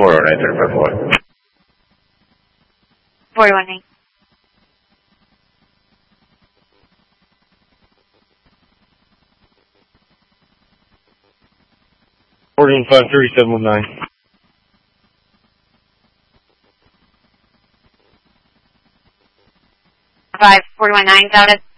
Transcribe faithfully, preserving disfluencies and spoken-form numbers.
four oh nine three five four. four one nine. Fourteen five thirty seven one nine. Five forty one nine out at